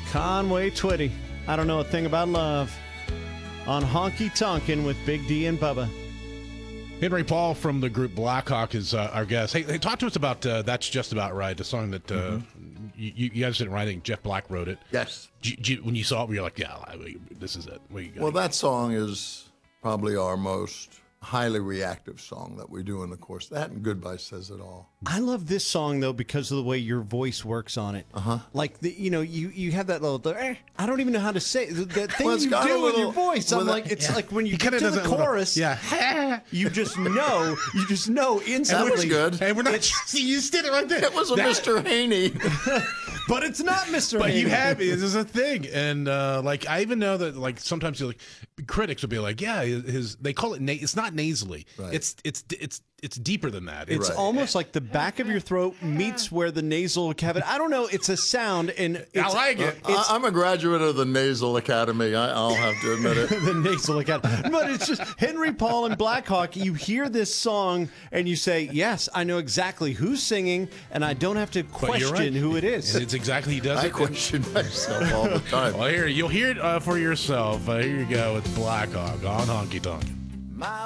Conway Twitty. I don't know a thing about love. On Honky Tonkin' with Big D and Bubba. Henry Paul from the group Blackhawk is our guest. Hey, talk to us about That's Just About Right, the song that you guys didn't write. I think Jeff Black wrote it. Yes. When you saw it, you're like, yeah, this is it. Well, that song is probably our most highly reactive song that we do in the course. That and Goodbye Says It All. I love this song, though, because of the way your voice works on it. Like, you have that little, I don't even know how to say it. That thing you do with your voice. I'm like, it's like when you get to the chorus, you just know instantly. That was good. Hey, we're not, you just did it right there. It was a Mr. Haney. But it's not Mr. But Haney. you have it. This is a thing. And, I even know that, sometimes critics will be like, yeah, they call it, it's not nasally. Right. It's deeper than that. It's almost like the back of your throat meets where the nasal cavity. I don't know. It's a sound, and I like it. I'm a graduate of the Nasal Academy. I'll have to admit it. The nasal cavity. But it's just Henry Paul and Blackhawk. You hear this song, and you say, yes, I know exactly who's singing, and I don't have to question who it is. And it's exactly, he does I it. question myself all the time. Well, you'll hear it for yourself. Here you go. It's Blackhawk on Honky Tonk.